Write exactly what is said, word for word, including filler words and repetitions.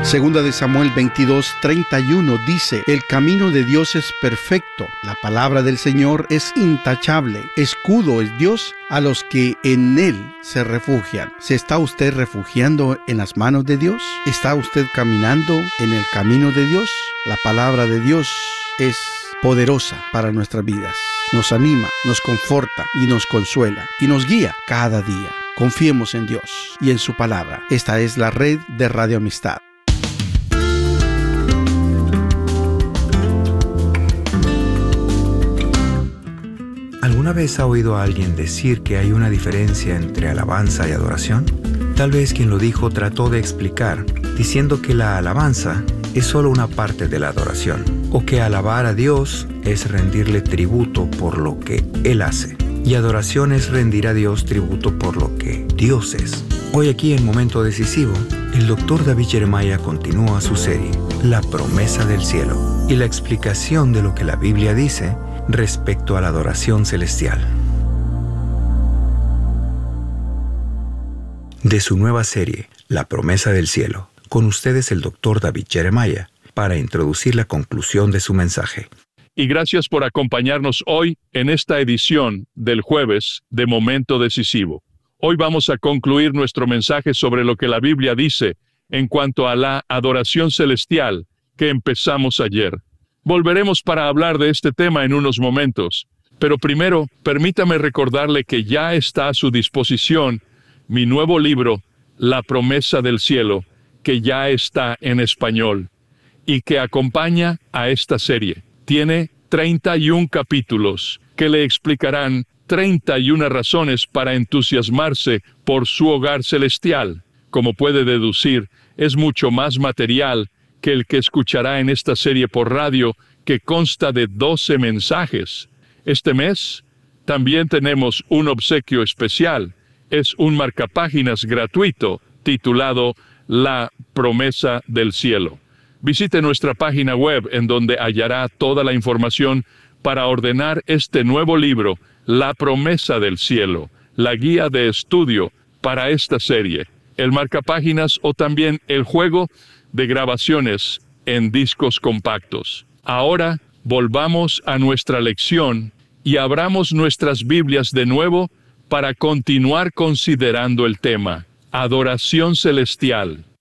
Segunda de Samuel veintidós, treinta y uno dice: el camino de Dios es perfecto, la palabra del Señor es intachable, escudo es Dios a los que en Él se refugian. ¿Se está usted refugiando en las manos de Dios? ¿Está usted caminando en el camino de Dios? La palabra de Dios es poderosa para nuestras vidas. Nos anima, nos conforta y nos consuela y nos guía cada día. Confiemos en Dios y en su palabra. Esta es la red de Radio Amistad. ¿Alguna vez ha oído a alguien decir que hay una diferencia entre alabanza y adoración? Tal vez quien lo dijo trató de explicar, diciendo que la alabanza es solo una parte de la adoración, o que alabar a Dios es rendirle tributo por lo que Él hace, y adoración es rendir a Dios tributo por lo que Dios es. Hoy aquí en Momento Decisivo, el doctor David Jeremiah continúa su serie, La Promesa del Cielo, y la explicación de lo que la Biblia dice respecto a la adoración celestial. De su nueva serie, La Promesa del Cielo, con ustedes el doctor David Jeremiah, para introducir la conclusión de su mensaje. Y gracias por acompañarnos hoy en esta edición del jueves de Momento Decisivo. Hoy vamos a concluir nuestro mensaje sobre lo que la Biblia dice en cuanto a la adoración celestial que empezamos ayer. Volveremos para hablar de este tema en unos momentos, pero primero, permítame recordarle que ya está a su disposición mi nuevo libro, La Promesa del Cielo, que ya está en español y que acompaña a esta serie. Tiene treinta y un capítulos que le explicarán treinta y una razones para entusiasmarse por su hogar celestial. Como puede deducir, es mucho más material que el que escuchará en esta serie por radio, que consta de doce mensajes. Este mes también tenemos un obsequio especial. Es un marcapáginas gratuito titulado La Promesa del Cielo. Visite nuestra página web en donde hallará toda la información para ordenar este nuevo libro, La Promesa del Cielo, la guía de estudio para esta serie, el marcapáginas o también el juego de grabaciones en discos compactos. Ahora volvamos a nuestra lección y abramos nuestras Biblias de nuevo para continuar considerando el tema, adoración celestial.